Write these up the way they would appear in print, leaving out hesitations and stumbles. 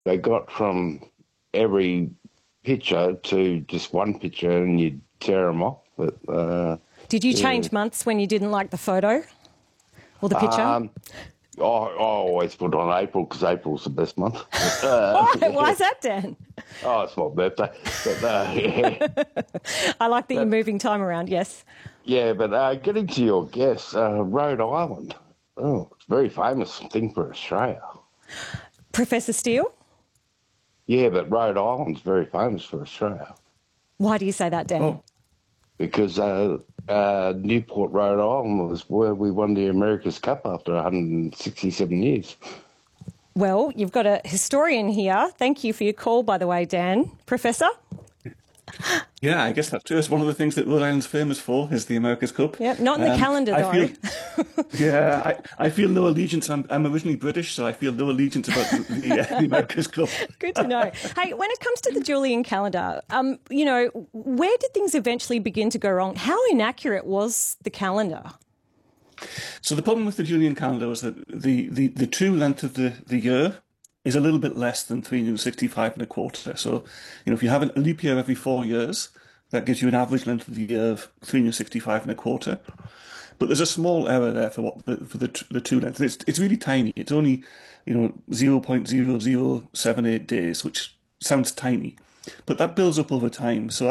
they got from every picture to just one picture, and you'd tear them off. But Did you yeah, change months when you didn't like the photo or the picture? um, I always put on April because April's the best month. But, Why is that, Dan? oh, it's my birthday. But yeah, I like that you're but moving time around, yes. yeah, but getting to your guess, Rhode Island. Oh, it's a very famous thing for Australia. Professor Steele, Yeah, but Rhode Island's very famous for Australia why do you say that, Dan? Oh, because Newport, Rhode Island was where we won the America's Cup after 167 years. Well, you've got a historian here. Thank you for your call, by the way, Dan. Professor? yeah, I guess that's true. It's one of the things that Rhode Island's famous for is the America's Cup. Yep, not in the calendar, I though. feel, yeah, I feel no allegiance. I'm originally British, so I feel no allegiance about the America's Cup. Good to know. Hey, when it comes to the Julian calendar, where did things eventually begin to go wrong? How inaccurate was the calendar? So the problem with the Julian calendar was that the true length of the year is a little bit less than 365 and a quarter. So, if you have a leap year every 4 years, that gives you an average length of the year of 365 and a quarter. But there's a small error there for the true length. It's really tiny. It's only 0.0078 days, which sounds tiny, but that builds up over time. So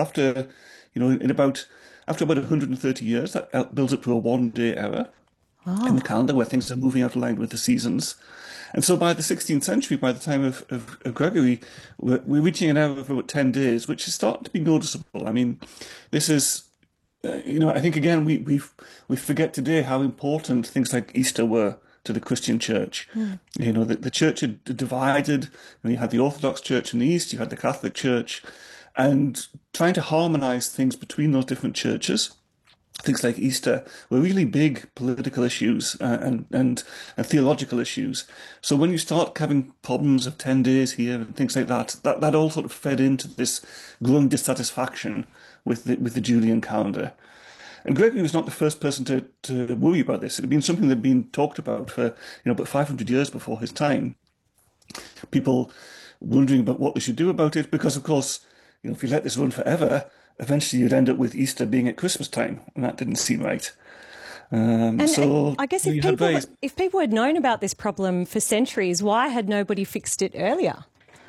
after about 130 years, that builds up to a 1 day error in the calendar where things are moving out of line with the seasons. And so by the 16th century, by the time of Gregory, we're reaching an error of about 10 days, which is starting to be noticeable. I mean, this is, I think again, we forget today how important things like Easter were to the Christian church. The church had divided. You had the Orthodox Church in the East, you had the Catholic Church, and trying to harmonize things between those different churches, things like Easter, were really big political issues and theological issues. So when you start having problems of 10 days here and things like that all sort of fed into this growing dissatisfaction with the Julian calendar. And Gregory was not the first person to worry about this. It had been something that had been talked about for about 500 years before his time. People wondering about what they should do about it, because of course, if you let this run forever, eventually you'd end up with Easter being at Christmas time, and that didn't seem right. And I guess you had if people had known about this problem for centuries, why had nobody fixed it earlier?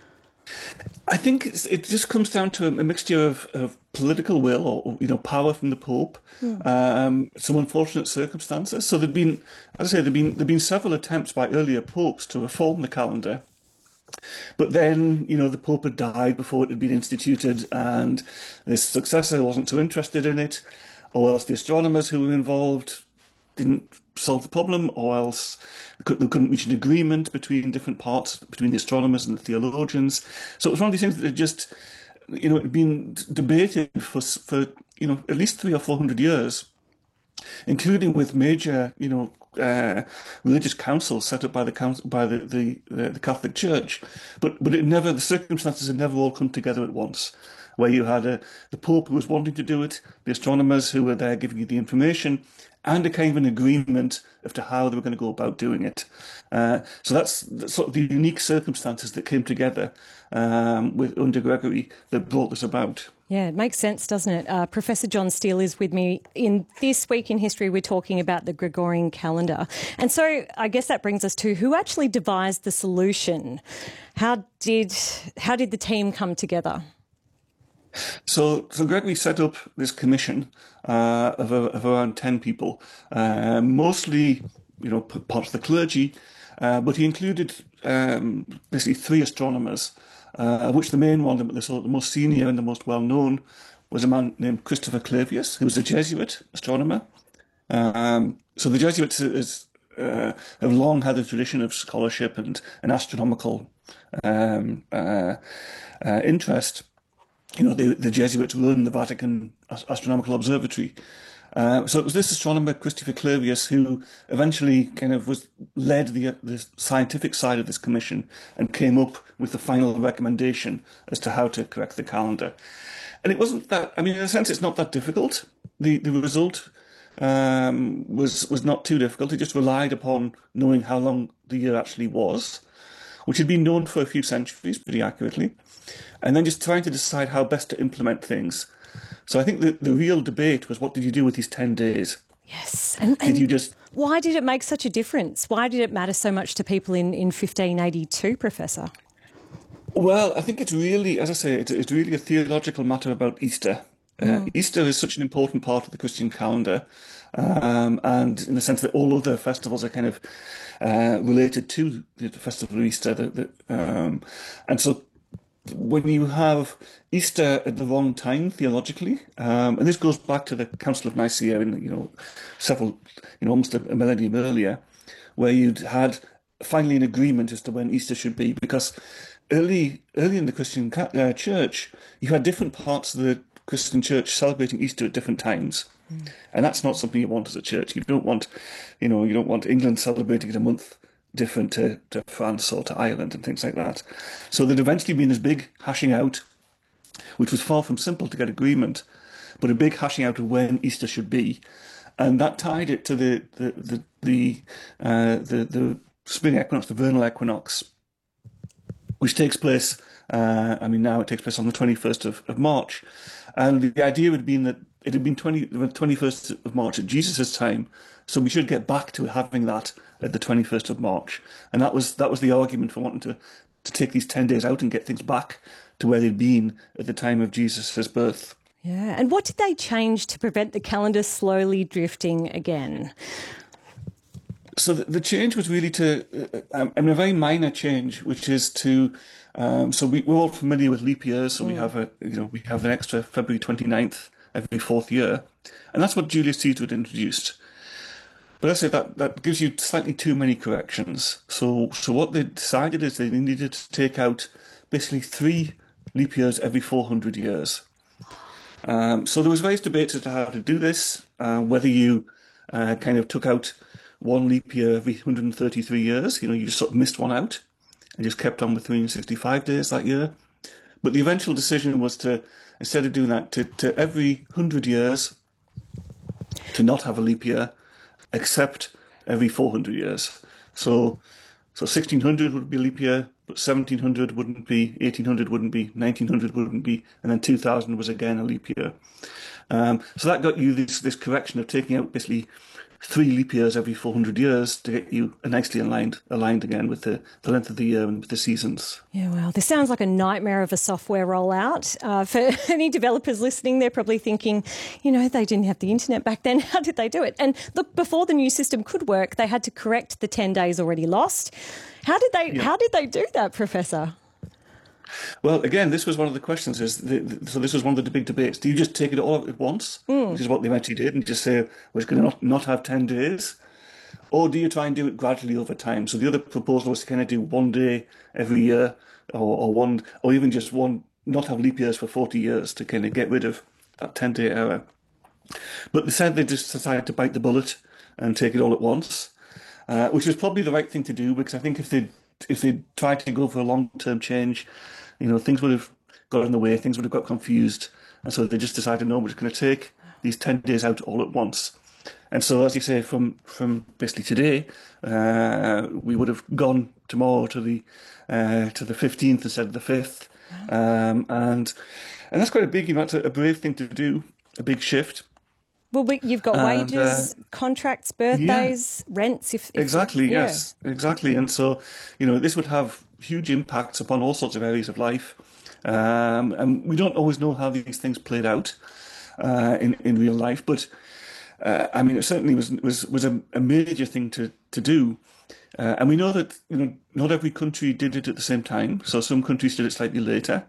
I think it just comes down to a mixture of political will or power from the Pope, some unfortunate circumstances. So there'd been, as I say, there'd been several attempts by earlier popes to reform the calendar. But then, the Pope had died before it had been instituted, and his successor wasn't too interested in it, or else the astronomers who were involved didn't solve the problem, or else they couldn't reach an agreement between different parts, between the astronomers and the theologians. So it was one of these things that had just, had been debated for at least 300 or 400 years, including with major, religious councils set up by the Catholic Church, but the circumstances had never all come together at once. Where you had the Pope who was wanting to do it, the astronomers who were there giving you the information, and a kind of an agreement as to how they were going to go about doing it. So that's sort of the unique circumstances that came together under Gregory that brought this about. Yeah, it makes sense, doesn't it? Professor John Steele is with me. In This Week in History, we're talking about the Gregorian calendar. And so I guess that brings us to who actually devised the solution. How did the team come together? So Gregory set up this commission of around 10 people, mostly, part of the clergy, but he included basically 3 astronomers, of which the main one, the most senior and the most well-known, was a man named Christopher Clavius, who was a Jesuit astronomer. So the Jesuits have long had a tradition of scholarship and an astronomical interest. The Jesuits run the Vatican Astronomical Observatory. So it was this astronomer, Christopher Clavius, who eventually kind of led the scientific side of this commission and came up with the final recommendation as to how to correct the calendar. And it wasn't that, in a sense, it's not that difficult. The result was not too difficult. It just relied upon knowing how long the year actually was. which had been known for a few centuries pretty accurately, and then just trying to decide how best to implement things. So I think the real debate was, what did you do with these 10 days? Yes. Did you just... Why did it make such a difference? Why did it matter so much to people in 1582, Professor? Well, I think it's really, as I say, it's really a theological matter about Easter. Easter is such an important part of the Christian calendar, and in the sense that all other festivals are kind of related to the festival of Easter. And so when you have Easter at the wrong time theologically, and this goes back to the Council of Nicaea, several, almost a millennium earlier, where you'd had finally an agreement as to when Easter should be, because early in the Christian church, you had different parts of the Christian church celebrating Easter at different times, and that's not something you want as a church. You don't want England celebrating it a month different to France or to Ireland and things like that. So there'd eventually been this big hashing out, which was far from simple to get agreement, but a big hashing out of when Easter should be, and that tied it to the spring equinox, the vernal equinox, which takes place. Now it takes place on the 21st of March, and the idea had been that it had been the 21st of March at Jesus' time, so we should get back to having that at the 21st of March. And that was the argument for wanting to take these 10 days out and get things back to where they'd been at the time of Jesus' birth. Yeah, and what did they change to prevent the calendar slowly drifting again? So the change was really a very minor change, which is to, so we're all familiar with leap years, so we have an extra February 29th every fourth year, and that's what Julius Caesar had introduced. But I say that gives you slightly too many corrections. So what they decided is they needed to take out basically 3 leap years every 400 years. So there was various debates as to how to do this, whether you kind of took out one leap year every 133 years, you just sort of missed one out and just kept on with 365 days that year. But the eventual decision was to, instead of doing that, to every 100 years to not have a leap year, except every 400 years. So 1600 would be a leap year, but 1700 wouldn't be, 1800 wouldn't be, 1900 wouldn't be, and then 2000 was again a leap year. So that got you this correction of taking out basically 3 leap years every 400 years to get you nicely aligned again with the length of the year and with the seasons. Yeah, well, this sounds like a nightmare of a software rollout. For any developers listening, they're probably thinking, they didn't have the internet back then. How did they do it? And look, before the new system could work, they had to correct the 10 days already lost. How did they do that, Professor? Well, again, this was one of the questions. So this was one of the big debates. Do you just take it all at once, which is what they eventually did, and just say, we're going to not have 10 days? Or do you try and do it gradually over time? So the other proposal was to kind of do one day every year, or even just one, not have leap years for 40 years to kind of get rid of that 10-day error. But they said they just decided to bite the bullet and take it all at once, which was probably the right thing to do, because I think if they tried to go for a long-term change, things would have got in the way, things would have got confused. And so they just decided, no, we're just going to take these 10 days out all at once. And so, as you say, from basically today, we would have gone tomorrow to the 15th instead of the 5th. And that's quite a big, that's a brave thing to do, a big shift. Well, you've got wages, contracts, birthdays, rents. Exactly, yes, exactly. And so, this would have huge impacts upon all sorts of areas of life. And we don't always know how these things played out in real life. But, it certainly was a major thing to do. And we know that, not every country did it at the same time. So some countries did it slightly later.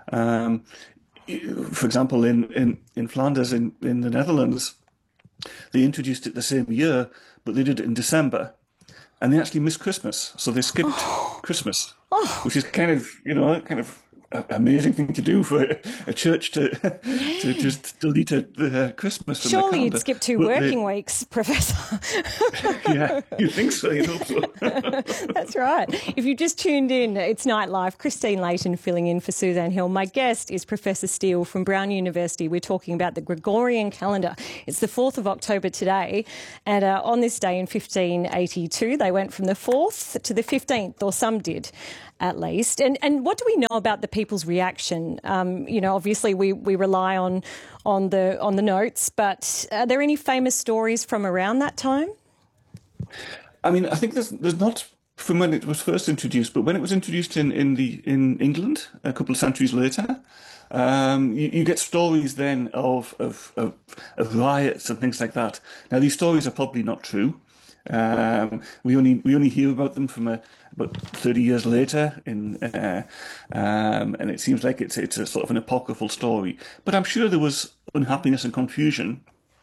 For example, in Flanders, in the Netherlands, they introduced it the same year, but they did it in December, and they actually missed Christmas, so they skipped Christmas, which is kind of amazing thing to do for a church to just delete Christmas from the Surely calendar. you'd skip 2 working weeks, Professor. Yeah, you think so? You'd hope so. That's right. If you just tuned in, it's Nightlife. Christine Layton filling in for Suzanne Hill. My guest is Professor Steele from Brown University. We're talking about the Gregorian calendar. It's the 4th of October today, and on this day in 1582, they went from the 4th to the 15th, or some did, at least. And what do we know about the people's reaction? Obviously we rely on the notes, but are there any famous stories from around that time? I mean, I think there's not from when it was first introduced, but when it was introduced in England a couple of centuries later, you get stories then of riots and things like that. Now, these stories are probably not true. We only hear about them from about 30 years later, and it seems like it's a sort of an apocryphal story. But I'm sure there was unhappiness and confusion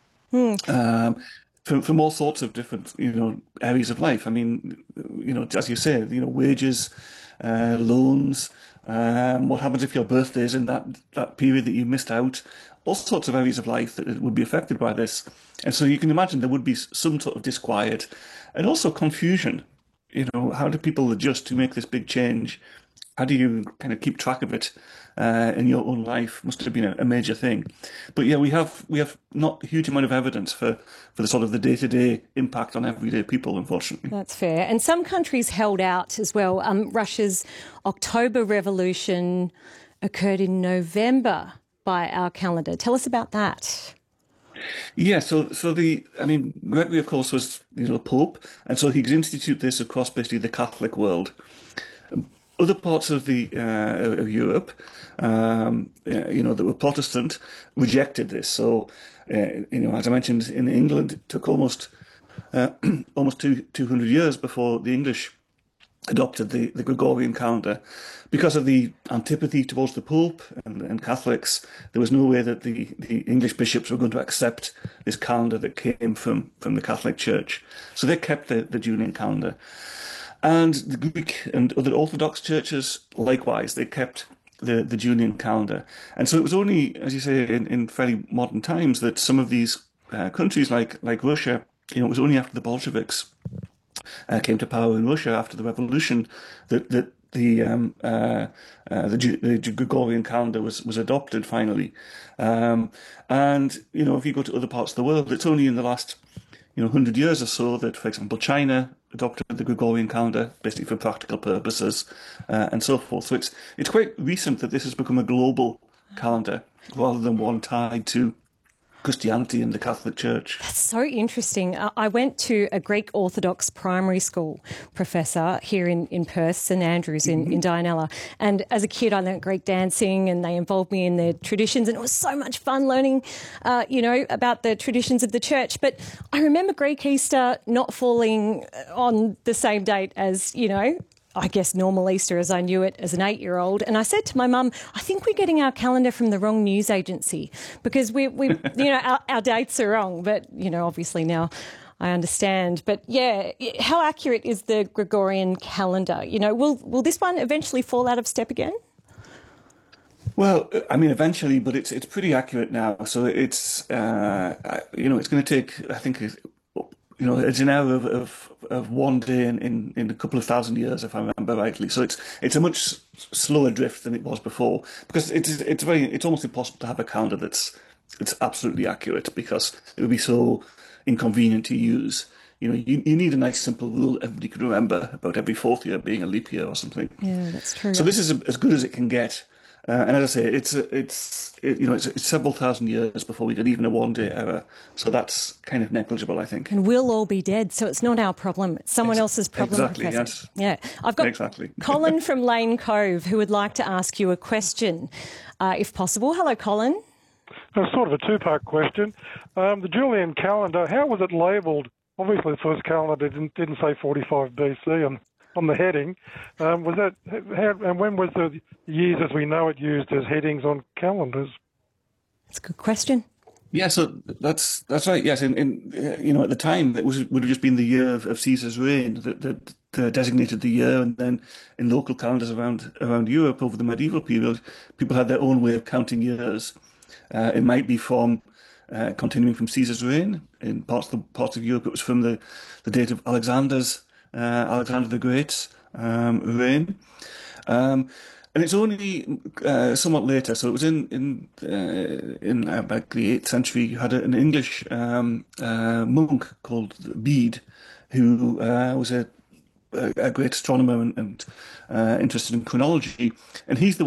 from all sorts of different areas of life. I mean, as you say, wages, loans. What happens if your birthday is in that period that you missed out? All sorts of areas of life that would be affected by this. And so you can imagine there would be some sort of disquiet and also confusion. How do people adjust to make this big change? How do you kind of keep track of it in your own life? Must have been a major thing. But yeah, we have not a huge amount of evidence for the sort of the day-to-day impact on everyday people, unfortunately. That's fair. And some countries held out as well. Russia's October Revolution occurred in November by our calendar. Tell us about that. Yeah, so Gregory, of course, was Pope, and so he could institute this across basically the Catholic world. Other parts of of Europe, that were Protestant, rejected this. So, as I mentioned, in England, it took almost 200 years before the English adopted the Gregorian calendar. Because of the antipathy towards the Pope and Catholics, there was no way that the English bishops were going to accept this calendar that came from the Catholic Church. So they kept the Julian calendar. And the Greek and other Orthodox churches, likewise, they kept the Julian calendar. And so it was only, as you say, in fairly modern times that some of these countries like Russia, it was only after the Bolsheviks came to power in Russia after the revolution that the Gregorian calendar was adopted finally. And if you go to other parts of the world, it's only in the last 100 years or so that, for example, China adopted the Gregorian calendar, basically for practical purposes, and so forth. So it's quite recent that this has become a global calendar rather than one tied to Christianity and the Catholic Church. That's so interesting. I went to a Greek Orthodox primary school, Professor, here in Perth, St Andrews in Dianella. And as a kid, I learnt Greek dancing and they involved me in their traditions. And it was so much fun learning, about the traditions of the church. But I remember Greek Easter not falling on the same date as, I guess normal Easter as I knew it as an 8-year-old. And I said to my mum, I think we're getting our calendar from the wrong news agency because we our dates are wrong. But, obviously now I understand. But yeah, how accurate is the Gregorian calendar? Will this one eventually fall out of step again? Well, I mean, eventually, but it's pretty accurate now. So it's it's going to take, I think, it's an error of one day in a couple of thousand years, if I remember rightly. So it's a much slower drift than it was before, because it's almost impossible to have a calendar it's absolutely accurate, because it would be so inconvenient to use. You need a nice simple rule everybody could remember about every fourth year being a leap year or something. Yeah, that's true. So this is as good as it can get. And as I say, it's several thousand years before we get even a one-day error. So that's kind of negligible, I think. And we'll all be dead, so it's not our problem. It's someone else's problem. Exactly, Professor. yes. Yeah. I've got Colin from Lane Cove who would like to ask you a question, if possible. Hello, Colin. Sort of a two-part question. The Julian calendar, how was it labelled? Obviously, the first calendar didn't say 45 BC on the heading. Was that and when was the years as we know it used as headings on calendars? That's a good question. Yeah, so that's right. Yes, in at the time it would have just been the year of Caesar's reign that designated the year, and then in local calendars around Europe over the medieval period, people had their own way of counting years. It might be from continuing from Caesar's reign. In parts of Europe, it was from the date of Alexander the Great's reign. And it's only somewhat later, so it was in about the 8th century. You had an English monk called Bede, who was a great astronomer and interested in chronology, and he's the